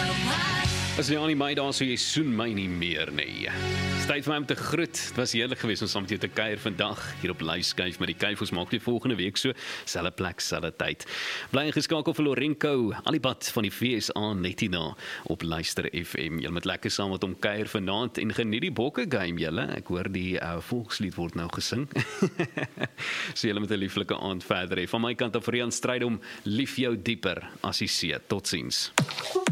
As jy aan die my daar, so jy soen my nie meer nie. Dis tyd vir my om te groet. Het was heerlik geweest om saam met jou te kuier vandag hier op Luiskyf met die Kuif. Ons maak die volgende week so, selfe plek, selfe tyd. Bly ingeskakel vir Lorenco, Alibad van die VSA net hierna op Luister FM. Julle moet lekker saam met hom kuier vanaand en geniet die bokke game julle. Ek hoor die volkslied word nou gesing. So julle moet 'n lieflike aand verder hê. Van my kant af, Rian Strydom, lief jou dieper as die see. Totsiens.